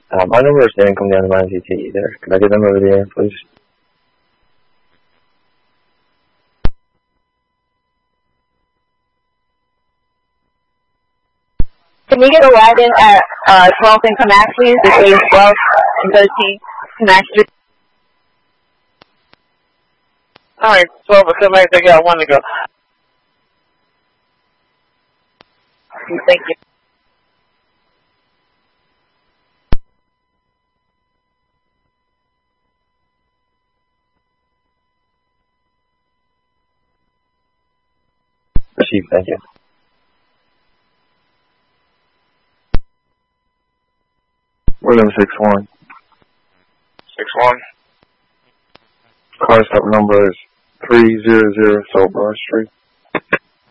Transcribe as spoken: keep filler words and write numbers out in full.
Uh, my number is didn't come down to my C T either. Could I get them over the air, please? Can we get a wagon at uh, twelfth and Comanche between twelfth and thirteenth Comanche? Alright, twelve and Comanche, I got one to go. Thank you. Receive, thank you. William six one. six one. Car stop number is three zero zero South Broad Street.